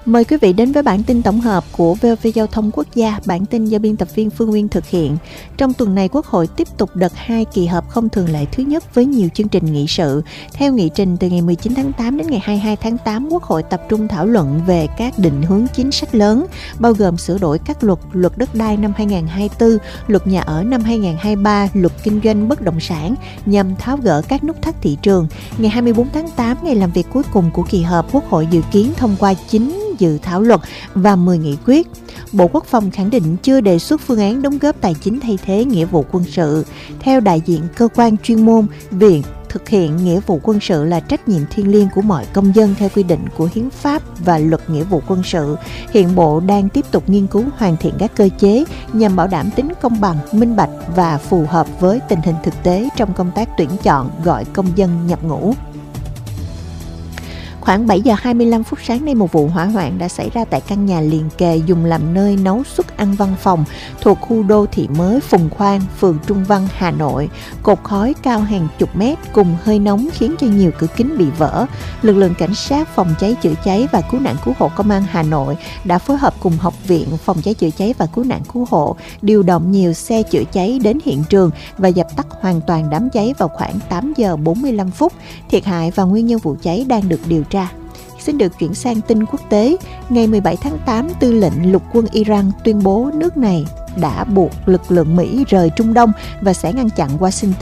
Mời quý vị đến với bản tin tổng hợp của VOV Giao thông Quốc gia, bản tin do biên tập viên Phương Nguyên thực hiện. Trong tuần này, Quốc hội tiếp tục đợt 2 kỳ họp không thường lệ thứ nhất với nhiều chương trình nghị sự. Theo nghị trình, từ ngày 19 tháng 8 đến ngày 22 tháng 8, Quốc hội tập trung thảo luận về các định hướng chính sách lớn, bao gồm sửa đổi các luật đất đai năm 2024, luật nhà ở năm 2023, luật kinh doanh bất động sản nhằm tháo gỡ các nút thắt thị trường. Ngày 24 tháng 8, ngày làm việc cuối cùng của kỳ họp, Quốc hội dự kiến thông qua 9 dự thảo luật và 10 nghị quyết. Bộ Quốc phòng khẳng định chưa đề xuất phương án đóng góp tài chính thay thế nghĩa vụ quân sự. Theo đại diện cơ quan chuyên môn, việc thực hiện nghĩa vụ quân sự là trách nhiệm thiêng liêng của mọi công dân theo quy định của Hiến pháp và Luật Nghĩa vụ quân sự. Hiện Bộ đang tiếp tục nghiên cứu hoàn thiện các cơ chế nhằm bảo đảm tính công bằng, minh bạch và phù hợp với tình hình thực tế trong công tác tuyển chọn gọi công dân nhập ngũ. Khoảng 7 giờ 25 phút sáng nay, một vụ hỏa hoạn đã xảy ra tại căn nhà liền kề dùng làm nơi nấu suất ăn văn phòng thuộc khu đô thị mới Phùng Khoang, phường Trung Văn, Hà Nội. Cột khói cao hàng chục mét cùng hơi nóng khiến cho nhiều cửa kính bị vỡ. Lực lượng cảnh sát phòng cháy chữa cháy và cứu nạn cứu hộ Công an Hà Nội đã phối hợp cùng Học viện Phòng cháy chữa cháy và cứu nạn cứu hộ điều động nhiều xe chữa cháy đến hiện trường và dập tắt hoàn toàn đám cháy vào khoảng 8 giờ 45 phút. Thiệt hại và nguyên nhân vụ cháy đang được điều tra. Xin được chuyển sang tin quốc tế. Ngày 17 tháng 8, Tư lệnh Lục quân Iran tuyên bố nước này đã buộc lực lượng Mỹ rời Trung Đông và sẽ ngăn chặn Washington